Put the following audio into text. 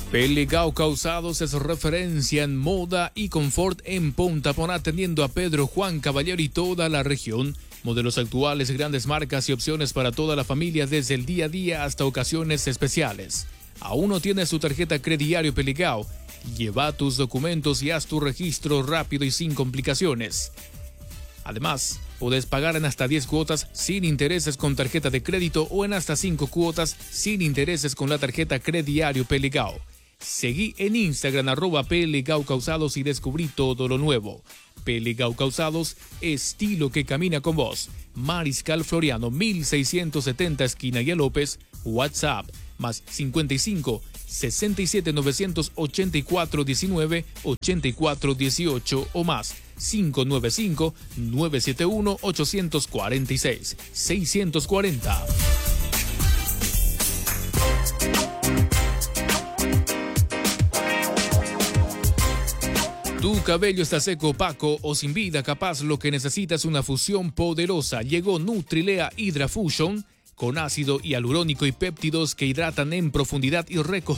Peligao Calzados es referencia en moda y confort en Pontapón, atendiendo a Pedro Juan Caballero y toda la región. Modelos actuales, grandes marcas y opciones para toda la familia desde el día a día hasta ocasiones especiales. ¿Aún no tienes tu tarjeta Crediario Peligao? Lleva tus documentos y haz tu registro rápido y sin complicaciones. Además, puedes pagar en hasta 10 cuotas sin intereses con tarjeta de crédito o en hasta 5 cuotas sin intereses con la tarjeta Crediario Peligao. Seguí en Instagram @Peligao Calzados y descubrí todo lo nuevo. Peligao Calzados, estilo que camina con vos. Mariscal Floriano 1670 esquina Guía López. WhatsApp más 55 67 984 19 84 18 o más 595 971 846 640. Tu cabello está seco, opaco o sin vida, capaz lo que necesitas una fusión poderosa. Llegó Nutrilea Hydra Fusion con ácido hialurónico y péptidos que hidratan en profundidad y reconstruyen